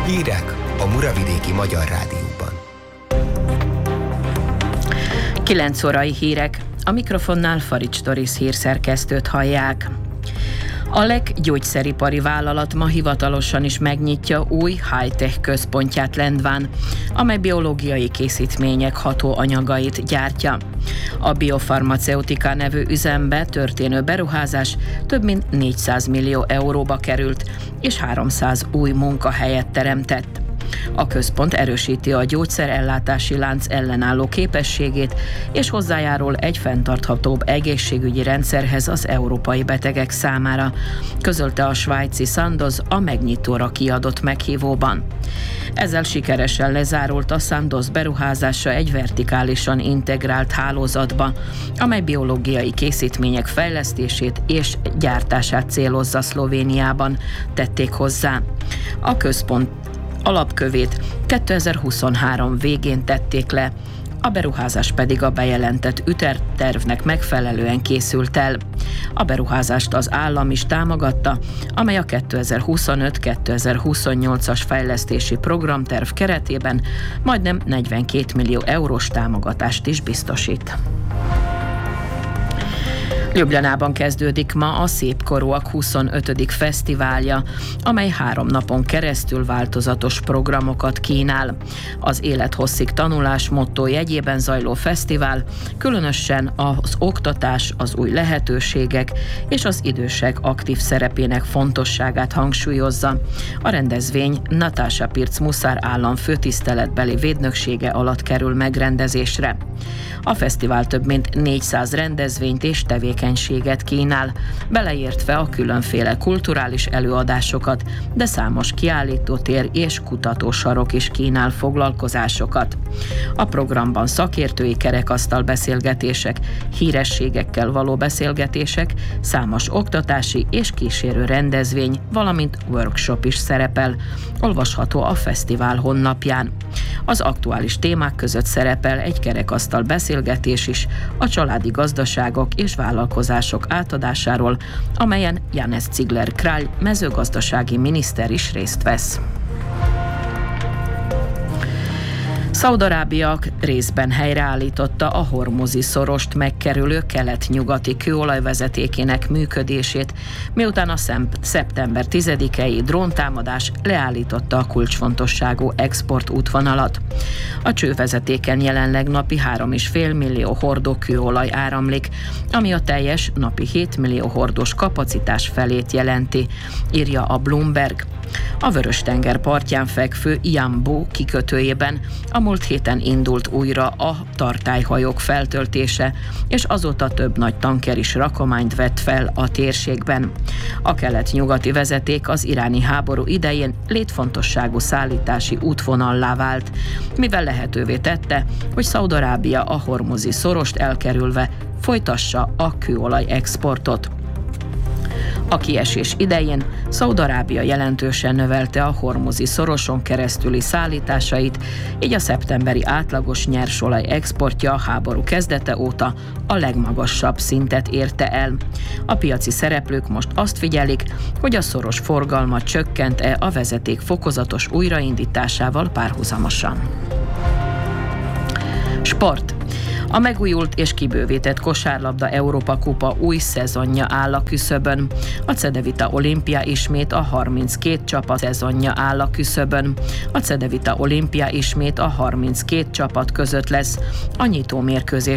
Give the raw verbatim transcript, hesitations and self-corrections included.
Hírek a Muravidéki Magyar Rádióban. kilenc órai hírek. A mikrofonnál Farics Doris hírszerkesztőt hallják. A Lek gyógyszeripari vállalat ma hivatalosan is megnyitja új high-tech központját Lendván, amely biológiai készítmények hatóanyagait gyártja. A Biofarmaceutika nevű üzembe történő beruházás több mint négyszáz millió euróba került, és háromszáz új munkahelyet teremtett. A központ erősíti a gyógyszerellátási lánc ellenálló képességét, és hozzájárul egy fenntarthatóbb egészségügyi rendszerhez az európai betegek számára, közölte a svájci Sandoz a megnyitóra kiadott meghívóban. Ezzel sikeresen lezárult a Sandoz beruházása egy vertikálisan integrált hálózatba, amely biológiai készítmények fejlesztését és gyártását célozza Szlovéniában, tették hozzá. A központ alapkövét kétezer-huszonhárom végén tették le, a beruházás pedig a bejelentett ütemtervnek megfelelően készült el. A beruházást az állam is támogatta, amely a kétezer-huszonöt kétezer-huszonnyolcas fejlesztési programterv keretében majdnem negyvenkét millió eurós támogatást is biztosít. Ljubljanában kezdődik ma a Szépkorúak huszonötödik fesztiválja, amely három napon keresztül változatos programokat kínál. Az élethosszig tanulás motto jegyében zajló fesztivál különösen az oktatás, az új lehetőségek és az idősek aktív szerepének fontosságát hangsúlyozza. A rendezvény Natása Pirc-Muszár állam főtiszteletbeli védnöksége alatt kerül megrendezésre. A fesztivál több mint négyszáz rendezvényt és tevékenységet kínál, beleértve a különféle kulturális előadásokat, de számos kiállítótér és kutatósarok is kínál foglalkozásokat. A programban szakértői kerekasztal beszélgetések, hírességekkel való beszélgetések, számos oktatási és kísérő rendezvény, valamint workshop is szerepel, olvasható a fesztivál honlapján. Az aktuális témák között szerepel egy kerekasztal beszélgetés is a családi gazdaságok és vállalkozások átadásáról, amelyen Janez Cigler-Král mezőgazdasági miniszter is részt vesz. Szaúd-Arábia részben helyreállította a hormuzi szorost megkerülő kelet-nyugati kőolajvezetékének működését, miután a szeptember tizedikei dróntámadás leállította a kulcsfontosságú exportútvonalat. A csővezetéken jelenleg napi három egész öt millió hordó kőolaj áramlik, ami a teljes napi hét millió hordós kapacitás felét jelenti, írja a Bloomberg. A Vörös-tenger partján fekvő Jambu kikötőjében a múlt héten indult újra a tartályhajók feltöltése, és azóta több nagy tanker is rakományt vett fel a térségben. A kelet-nyugati vezeték az iráni háború idején létfontosságú szállítási útvonallá vált, mivel lehetővé tette, hogy Szaúd-Arábia a hormuzi szorost elkerülve folytassa a kőolaj exportot. A kiesés idején Szaúd-Arábia jelentősen növelte a hormuzi szoroson keresztüli szállításait, így a szeptemberi átlagos nyersolaj exportja a háború kezdete óta a legmagasabb szintet érte el. A piaci szereplők most azt figyelik, hogy a szoros forgalma csökkent-e a vezeték fokozatos újraindításával párhuzamosan. Sport. A megújult és kibővített kosárlabda Európa kupa új szezonja áll a küszöbön. A Cedevita Olimpia ismét a harminckét csapat szezonja áll a küszöbön. A Cedevita Olimpia ismét a harminckét csapat között lesz. A nyitó mérkőzés